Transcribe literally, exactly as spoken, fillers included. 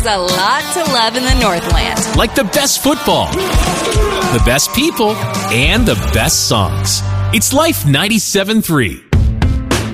there's a lot to love in the Northland. Like the best football, the best people, and the best songs. It's Life ninety-seven point three.